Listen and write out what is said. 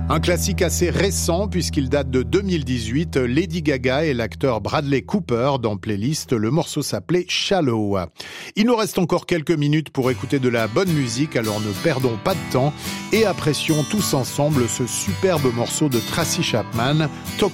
Un classique assez récent puisqu'il date de 2018, Lady Gaga et l'acteur Bradley Cooper dans Playlist, le morceau s'appelait Shallow. Il nous reste encore quelques minutes pour écouter de la bonne musique, alors ne perdons pas de temps et apprécions tous ensemble ce superbe morceau de Tracy Chapman, Talk